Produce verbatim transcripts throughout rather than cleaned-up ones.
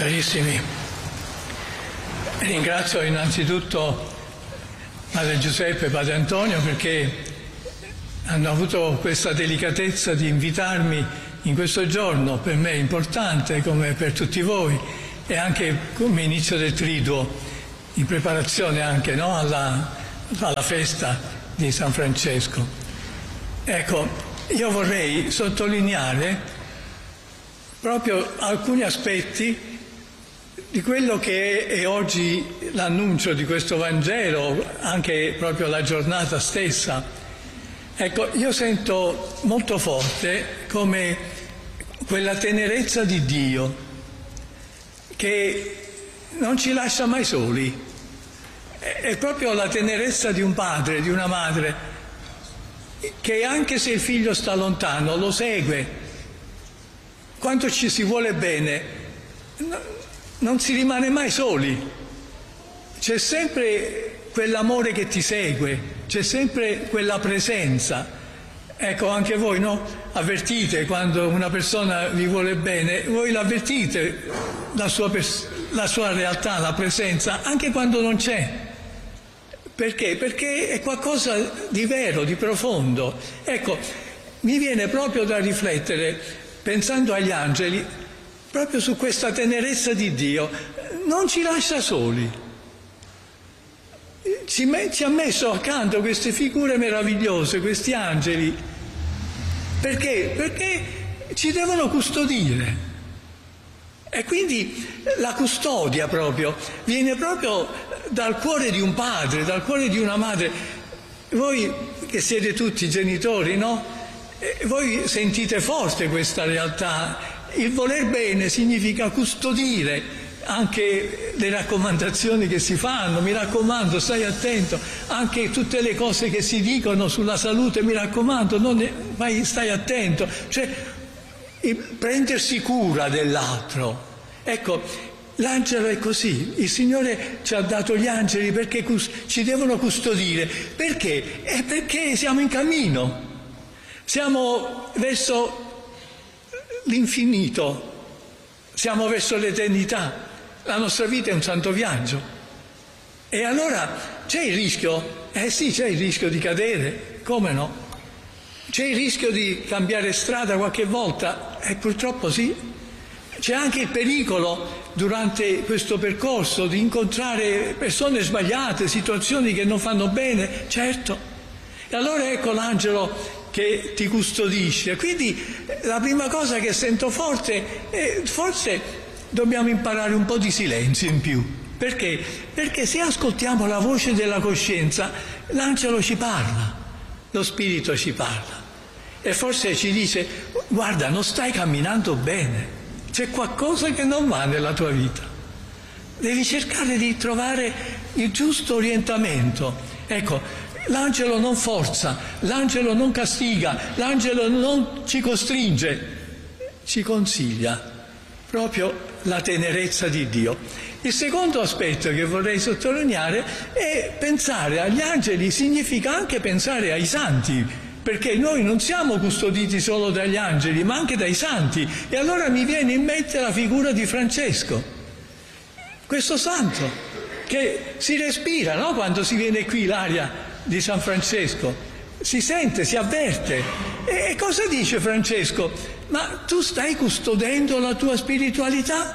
Carissimi, ringrazio innanzitutto Padre Giuseppe e Padre Antonio perché hanno avuto questa delicatezza di invitarmi in questo giorno per me importante come per tutti voi e anche come inizio del Triduo, in preparazione anche no, alla, alla festa di San Francesco. Ecco, io vorrei sottolineare proprio alcuni aspetti di quello che è oggi l'annuncio di questo Vangelo, anche proprio la giornata stessa. Ecco, io sento molto forte come quella tenerezza di Dio che non ci lascia mai soli. È proprio la tenerezza di un padre, di una madre, che anche se il figlio sta lontano lo segue. Quanto ci si vuole bene, non si rimane mai soli, c'è sempre quell'amore che ti segue, c'è sempre quella presenza. Ecco, anche voi, no? Avvertite quando una persona vi vuole bene, voi l'avvertite, la sua, pers- la sua realtà, la presenza, anche quando non c'è. Perché? Perché è qualcosa di vero, di profondo. Ecco, mi viene proprio da riflettere, pensando agli angeli, proprio su questa tenerezza di Dio. Non ci lascia soli. Ci, me, ci ha messo accanto queste figure meravigliose, questi angeli. Perché? Perché ci devono custodire. E quindi la custodia proprio viene proprio dal cuore di un padre, dal cuore di una madre. Voi che siete tutti genitori, no? E voi sentite forte questa realtà. Il voler bene significa custodire anche le raccomandazioni che si fanno, mi raccomando, stai attento, anche tutte le cose che si dicono sulla salute, mi raccomando, non ne, vai, stai attento, cioè prendersi cura dell'altro. Ecco, l'angelo è così, il Signore ci ha dato gli angeli perché ci devono custodire. Perché? È perché siamo in cammino, siamo verso l'infinito, siamo verso l'eternità, la nostra vita è un santo viaggio. E allora c'è il rischio, eh sì, c'è il rischio di cadere, come no? C'è il rischio di cambiare strada qualche volta, e purtroppo sì. C'è anche il pericolo durante questo percorso di incontrare persone sbagliate, situazioni che non fanno bene, certo. E allora ecco l'angelo che ti custodisce. Quindi la prima cosa che sento forte è forse dobbiamo imparare un po' di silenzio in più. Perché? Perché se ascoltiamo la voce della coscienza, l'angelo ci parla, lo spirito ci parla e forse ci dice: guarda, non stai camminando bene, c'è qualcosa che non va nella tua vita, devi cercare di trovare il giusto orientamento. Ecco, l'angelo non forza, l'angelo non castiga, l'angelo non ci costringe, ci consiglia, proprio la tenerezza di Dio. Il secondo aspetto che vorrei sottolineare è pensare agli angeli, significa anche pensare ai santi, perché noi non siamo custoditi solo dagli angeli, ma anche dai santi. E allora mi viene in mente la figura di Francesco, questo santo che si respira, no? Quando si viene qui l'aria di San Francesco, si sente, si avverte. E cosa dice Francesco? Ma tu stai custodendo la tua spiritualità?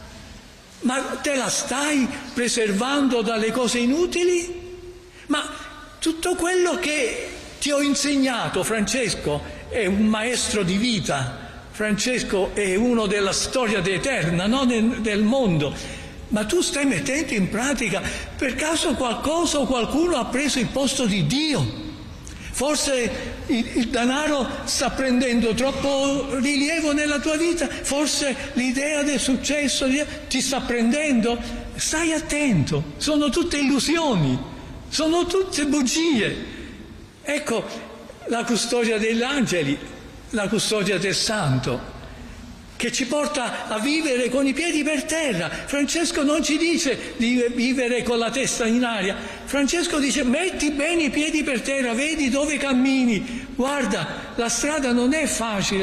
Ma te la stai preservando dalle cose inutili? Ma tutto quello che ti ho insegnato, Francesco è un maestro di vita, Francesco è uno della storia eterna, no? del, del mondo. Ma tu stai mettendo in pratica, per caso qualcosa o qualcuno ha preso il posto di Dio? Forse il, il denaro sta prendendo troppo rilievo nella tua vita? Forse l'idea del successo ti sta prendendo? Stai attento, sono tutte illusioni, sono tutte bugie. Ecco la custodia degli angeli, la custodia del santo, che ci porta a vivere con i piedi per terra. Francesco non ci dice di vivere con la testa in aria, Francesco dice: metti bene i piedi per terra, vedi dove cammini, guarda, la strada non è facile,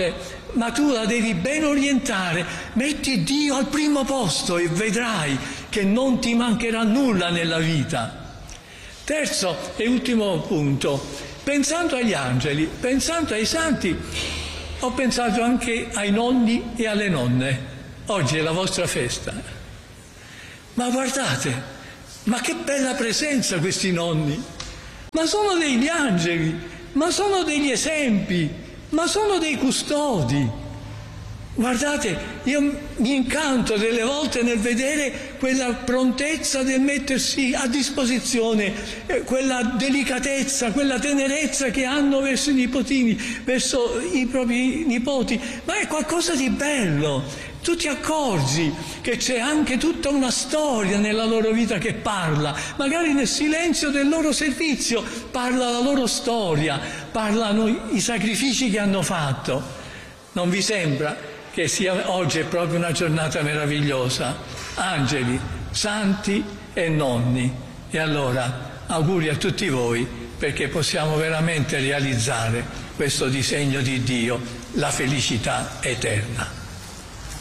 ma tu la devi ben orientare, metti Dio al primo posto e vedrai che non ti mancherà nulla nella vita. Terzo e ultimo punto, pensando agli angeli, pensando ai santi, ho pensato anche ai nonni e alle nonne. Oggi è la vostra festa. Ma guardate, ma che bella presenza questi nonni! Ma sono degli angeli, ma sono degli esempi, ma sono dei custodi. Guardate, io mi incanto delle volte nel vedere quella prontezza del mettersi a disposizione, eh, quella delicatezza, quella tenerezza che hanno verso i nipotini, verso i propri nipoti, ma è qualcosa di bello. Tu ti accorgi che c'è anche tutta una storia nella loro vita che parla, magari nel silenzio del loro servizio parla la loro storia, parlano i sacrifici che hanno fatto. Non vi sembra che sia oggi è proprio una giornata meravigliosa? Angeli, santi e nonni. E allora auguri a tutti voi, perché possiamo veramente realizzare questo disegno di Dio, la felicità eterna.